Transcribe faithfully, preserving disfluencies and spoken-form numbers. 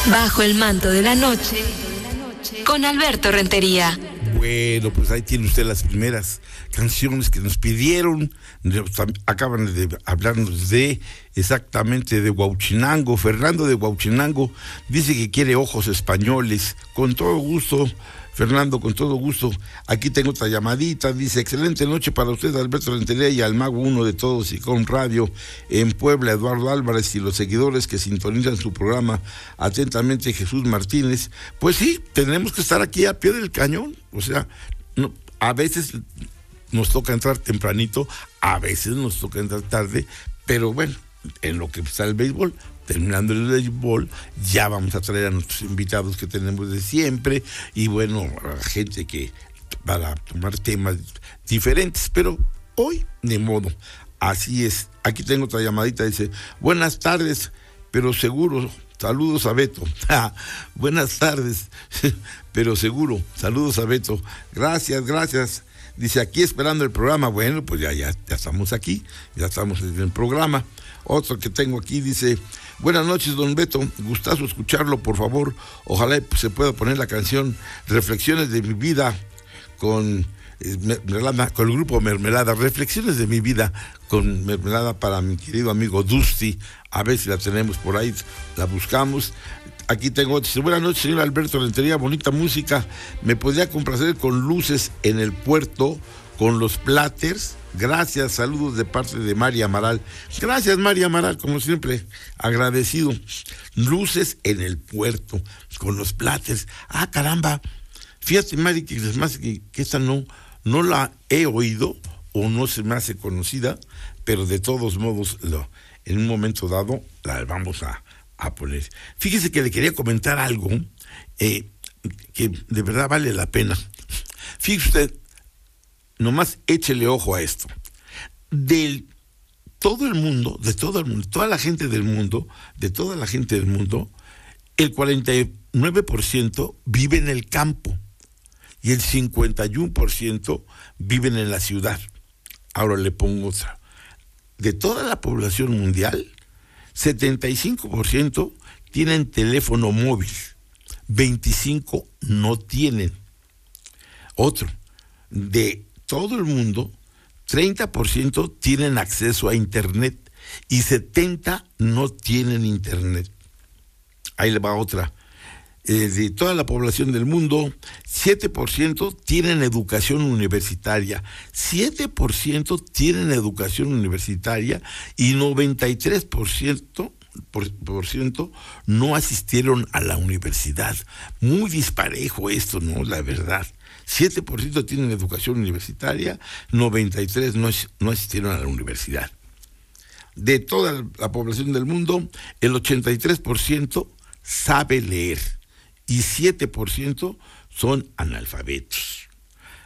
Bajo el manto de la noche, con Alberto Rentería. Bueno, pues ahí tiene usted las primeras canciones que nos pidieron. Acaban de hablarnos de exactamente de Huauchinango. Fernando de Huauchinango dice que quiere ojos españoles. Con todo gusto, Fernando, con todo gusto. Aquí tengo otra llamadita. Dice: excelente noche para usted, Alberto Rentería, y al mago uno de todos y con radio en Puebla, Eduardo Álvarez, y los seguidores que sintonizan su programa. Atentamente, Jesús Martínez. Pues sí, tenemos que estar aquí a pie del cañón. O sea, no, a veces nos toca entrar tempranito, a veces nos toca entrar tarde, pero bueno, en lo que está el béisbol, terminando el béisbol, ya vamos a traer a nuestros invitados que tenemos de siempre, y bueno, a gente que para tomar temas diferentes, pero hoy, de modo, así es. Aquí tengo otra llamadita, dice: buenas tardes, pero seguro, saludos a Beto. Buenas tardes, pero seguro, saludos a Beto. Gracias, gracias. Dice: aquí esperando el programa. Bueno, pues ya, ya, ya estamos aquí, ya estamos en el programa. Otro que tengo aquí dice: buenas noches, don Beto, gustazo escucharlo, por favor. Ojalá se pueda poner la canción Reflexiones de mi vida con eh, Mermelada, con el grupo Mermelada. Reflexiones de mi vida con Mermelada para mi querido amigo Dusty. A ver si la tenemos por ahí, la buscamos. Aquí tengo otra. Dice: buenas noches, señor Alberto Rentería, bonita música. ¿Me podría complacer con Luces en el Puerto, con los Platters? Gracias, saludos de parte de María Amaral. Gracias, María Amaral, como siempre, agradecido. Luces en el Puerto, con los Platters. Ah, caramba. Fíjate, Mari, que es más que, que esta no, no la he oído o no se me hace conocida, pero de todos modos, lo, en un momento dado, la vamos a, a poner. Fíjese que le quería comentar algo eh, que de verdad vale la pena. Fíjese usted, nomás échele ojo a esto. De todo el mundo, de todo el mundo, toda la gente del mundo, de toda la gente del mundo, el cuarenta y nueve por ciento vive en el campo y el cincuenta y uno por ciento viven en la ciudad. Ahora le pongo otra. De toda la población mundial, setenta y cinco por ciento tienen teléfono móvil, veinticinco por ciento no tienen. Otro, de todo el mundo, treinta por ciento tienen acceso a internet y setenta por ciento no tienen internet. Ahí le va otra. Eh, de toda la población del mundo, siete por ciento tienen educación universitaria, siete por ciento tienen educación universitaria y noventa y tres por ciento, por, por ciento no asistieron a la universidad. Muy disparejo esto, ¿no? La verdad. siete por ciento tienen educación universitaria, noventa y tres por ciento no, no asistieron a la universidad. De toda la población del mundo, el ochenta y tres por ciento sabe leer y siete por ciento son analfabetos.